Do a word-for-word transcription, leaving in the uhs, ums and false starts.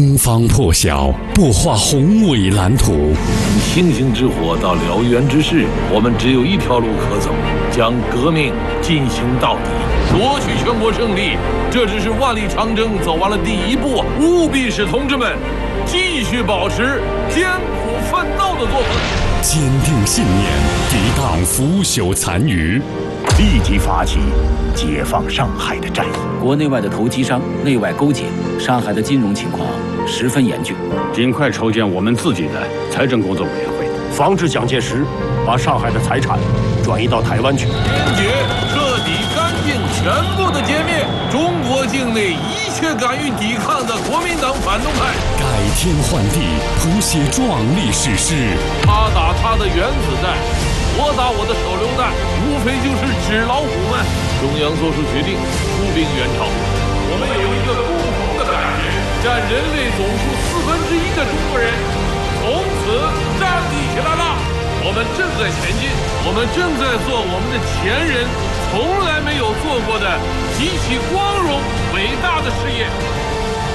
东方破晓，擘画宏伟蓝图。 从星星之火到燎原之势，我们只有一条路可走，将革命进行到底，夺取全国胜利。这只是万里长征走完了第一步，务必使同志们继续保持艰苦奋斗的作风， 坚定信念，抵挡腐朽残余， 立即发起解放上海的战役。 国内外的投机商内外勾结，上海的金融情况十分严峻， 尽快筹建我们自己的财政工作委员会， 防止蒋介石把上海的财产转移到台湾去， 坚决、彻底、干净、全部的歼灭中国境内一切敢于抵抗的国民党反动派， 改天换地，谱写壮丽史诗。 他打他的原子弹，我打我的手榴弹，无非就是纸老虎们。中央做出决定，出兵援朝。我们有一个共同的感觉，占人类总数四分之一的中国人从此站立起来了。我们正在前进，我们正在做我们的前人从来没有做过的极其光荣伟大的事业。